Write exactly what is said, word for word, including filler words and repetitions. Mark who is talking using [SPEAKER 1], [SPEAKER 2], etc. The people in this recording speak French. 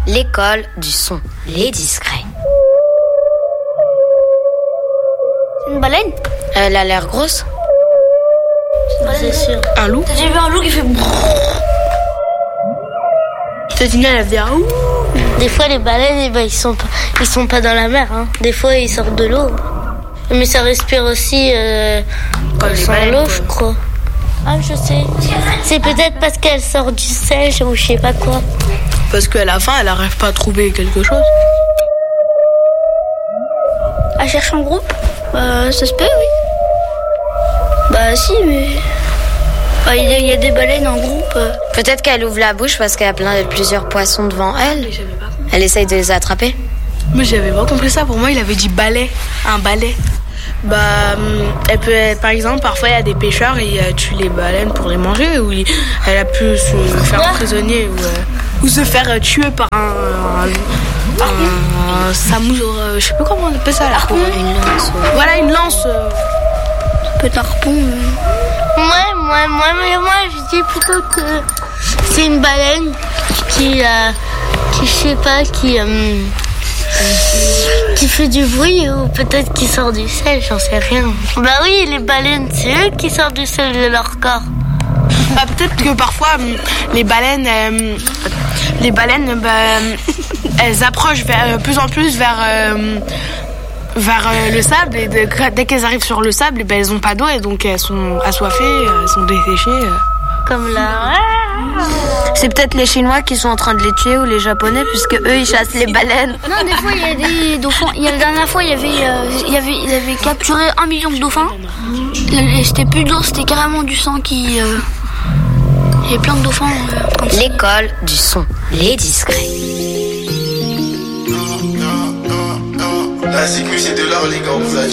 [SPEAKER 1] L'école du son, les discrets.
[SPEAKER 2] C'est une baleine?
[SPEAKER 1] Elle a l'air grosse.
[SPEAKER 2] C'est sûr.
[SPEAKER 3] Un loup?
[SPEAKER 2] T'as déjà vu un loup qui fait brrrr?
[SPEAKER 3] Tatiana, elle vient où?
[SPEAKER 2] Des fois, les baleines, eh ben, ils sont pas, ils sont pas dans la mer. Hein. Des fois, ils sortent de l'eau. Mais ça respire aussi euh, sans l'eau, je crois. Ah, je sais. C'est peut-être parce qu'elle sort du sel ou je sais pas quoi.
[SPEAKER 3] Parce qu'à la fin, elle n'arrive pas à trouver quelque chose.
[SPEAKER 2] Elle cherche en groupe? Bah, ça se peut, oui. Bah, si, mais... Bah, il y, a, il y a des baleines en groupe. Euh.
[SPEAKER 1] Peut-être qu'elle ouvre la bouche parce qu'il y a plein de plusieurs poissons devant elle. Elle essaye de les attraper.
[SPEAKER 3] Mais j'avais pas compris ça. Pour moi, il avait dit balai. Un balai. Bah, elle peut être, par exemple, parfois il y a des pêcheurs et euh, tuent les baleines pour les manger, ou il, elle a pu se faire
[SPEAKER 2] Ouais.
[SPEAKER 3] prisonnier ou, euh, ou se faire euh, tuer par un, un, un, un samour, euh, je sais pas comment on appelle ça là.
[SPEAKER 1] Pour une lance. Ouais.
[SPEAKER 3] Voilà, une lance. Euh.
[SPEAKER 2] Peut-être un harpon. Euh. Moi, moi, moi, moi, moi, je dis plutôt que c'est une baleine qui, euh, qui je sais pas, qui, euh, qui fait du bruit ou peut-être qui sort du sel, j'en sais rien. Bah oui, les baleines, c'est eux qui sortent du sel de leur corps.
[SPEAKER 3] Bah, peut-être que parfois les baleines, euh, les baleines, bah, elles approchent vers, de plus en plus vers. Euh, vers euh, le sable et de, dès qu'elles arrivent sur le sable, ben, elles ont pas d'eau et donc elles sont assoiffées, elles sont desséchées. Euh.
[SPEAKER 2] Comme là.
[SPEAKER 1] C'est peut-être les Chinois qui sont en train de les tuer ou les Japonais puisque eux ils chassent les baleines.
[SPEAKER 2] Non, des fois il y a des dauphins. Il y a, la dernière fois il y avait, euh, il y avait, il avait capturé un million de dauphins. Et c'était plus d'eau, c'était carrément du sang qui. Euh, il y avait plein de dauphins. Euh,
[SPEAKER 1] L'école du son, les discrets.
[SPEAKER 4] La sécu c'est de l'or les gars, on vous a